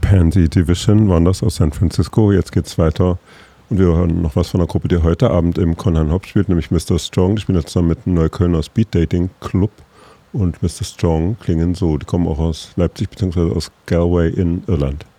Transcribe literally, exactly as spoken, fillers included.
Pansy Division waren das aus San Francisco. Jetzt geht's weiter und wir hören noch was von einer Gruppe, die heute Abend im Conhan Hop spielt, nämlich Mister Strong. Die spielen jetzt zusammen mit dem Neuköllner Speed Dating Club und Mister Strong klingen so. Die kommen auch aus Leipzig bzw. aus Galway in Irland.